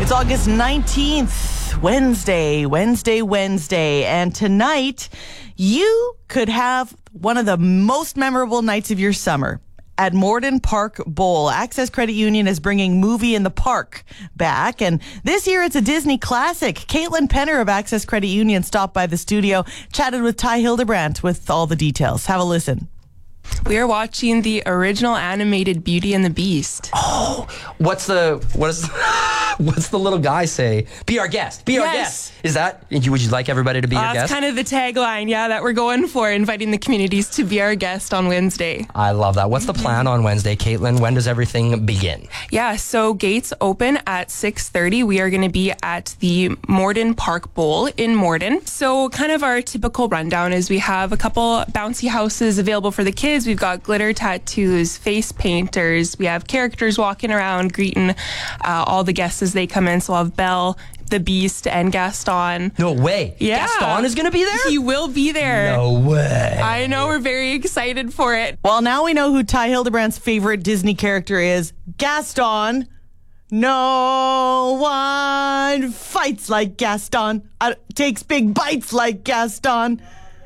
It's August 19th, Wednesday. And tonight, you could have one of the most memorable nights of your summer at Morden Park Bowl. Access Credit Union is bringing Movie in the Park back, and this year it's a Disney classic. Caitlin Penner of Access Credit Union stopped by the studio, chatted with Ty Hildebrandt with all the details. Have a listen. We are watching the original animated Beauty and the Beast. Oh, what's the little guy say? Be our guest. Be our guest. Is that? Would you like everybody to be your guest? That's kind of the tagline, that we're going for, inviting the communities to be our guest on Wednesday. I love that. What's the plan on Wednesday, Caitlin? When does everything begin? So gates open at 6:30. We are going to be at the Morden Park Bowl in Morden. So kind of our typical rundown is we have a couple bouncy houses available for the kids. We've got glitter tattoos, face painters. We have characters walking around greeting all the guests as they come in. So we'll have Belle, the Beast, and Gaston. No way. Yeah. Gaston is going to be there? He will be there. No way. I know. We're very excited for it. Well, now we know who Ty Hildebrandt's favorite Disney character is. Gaston. No one fights like Gaston. Takes big bites like Gaston.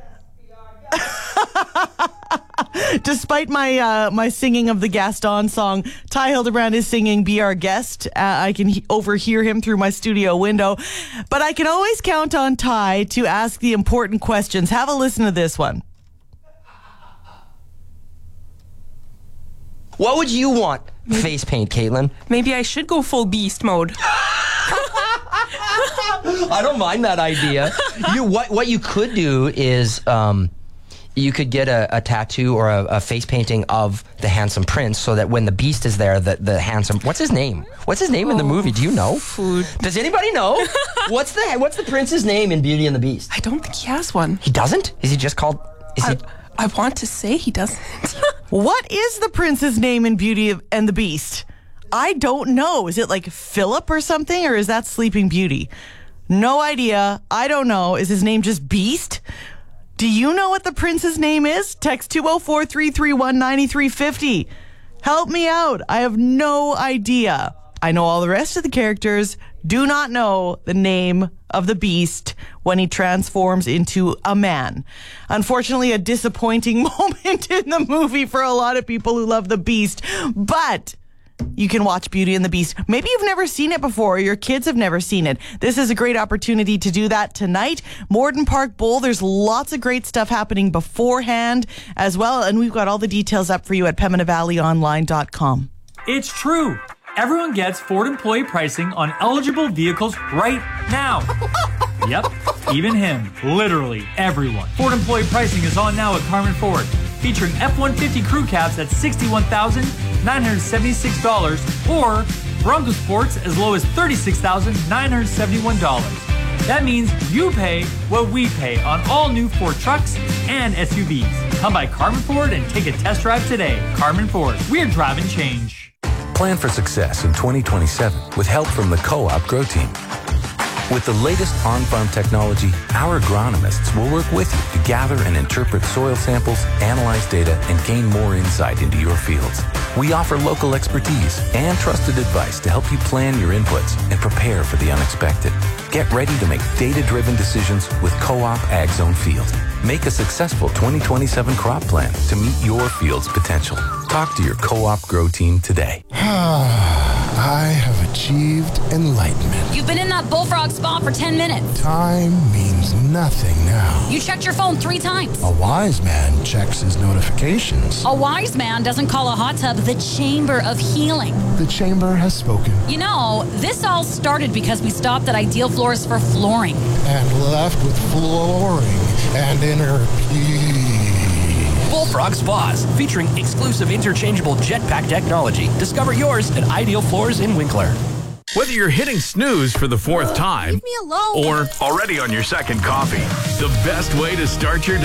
Despite my singing of the Gaston song, Ty Hildebrandt is singing Be Our Guest. I can overhear him through my studio window. But I can always count on Ty to ask the important questions. Have a listen to this one. What would you want face paint, Caitlin? Maybe I should go full Beast mode. I don't mind that idea. What you could do is... you could get a tattoo or a face painting of the handsome prince so that when the Beast is there, the handsome... What's his name? What's his name in the movie? Do you know? Food. Does anybody know? What's the prince's name in Beauty and the Beast? I don't think he has one. He doesn't? Is he just called... I want to say he doesn't. What is the prince's name in Beauty and the Beast? I don't know. Is it like Philip or something, or is that Sleeping Beauty? No idea. I don't know. Is his name just Beast? Do you know what the prince's name is? Text 204-331-9350. Help me out. I have no idea. I know all the rest of the characters. Do not know the name of the Beast when he transforms into a man. Unfortunately, a disappointing moment in the movie for a lot of people who love the Beast. But you can watch Beauty and the Beast. Maybe you've never seen it before, or your kids have never seen it. This is a great opportunity to do that tonight. Morden Park Bowl, there's lots of great stuff happening beforehand as well, and we've got all the details up for you at PembinaValleyOnline.com. It's true. Everyone gets Ford employee pricing on eligible vehicles right now. Yep, even him. Literally everyone. Ford employee pricing is on now at Carmen Ford, featuring F-150 crew cabs at $61,976 or Bronco Sports as low as $36,971. That means you pay what we pay on all new Ford trucks and SUVs. Come by Carmen Ford and take a test drive today. Carmen Ford, we're driving change. Plan for success in 2027 with help from the Co-op Grow Team. With the latest on-farm technology, our agronomists will work with you to gather and interpret soil samples, analyze data, and gain more insight into your fields. We offer local expertise and trusted advice to help you plan your inputs and prepare for the unexpected. Get ready to make data-driven decisions with Co-op Ag Zone Field. Make a successful 2027 crop plan to meet your field's potential. Talk to your Co-op Grow Team today. I have achieved enlightenment. You've been in that bullfrog spa for 10 minutes. Time means nothing now. You checked your phone 3 times. A wise man checks his notifications. A wise man doesn't call a hot tub the chamber of healing. The chamber has spoken. You know, this all started because we stopped at Ideal Floors for flooring. And left with flooring and inner peace. Bullfrog Spas, featuring exclusive interchangeable jetpack technology. Discover yours at Ideal Floors in Winkler. Whether you're hitting snooze for the 4th time Leave me alone. or already on your second coffee, the best way to start your day